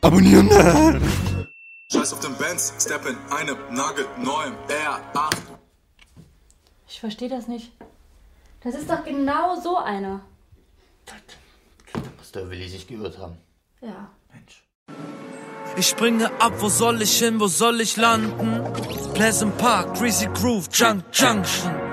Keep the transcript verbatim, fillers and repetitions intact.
Abonnieren! Scheiß auf den Benz, step in einem nagelneuen R acht. Ich verstehe das nicht. Das ist doch genau so einer. Da muss der Willi sich geirrt haben. Ja. Mensch. Ich springe ab, wo soll ich hin, wo soll ich landen? Pleasant Park, Greasy Groove, Junk Junction.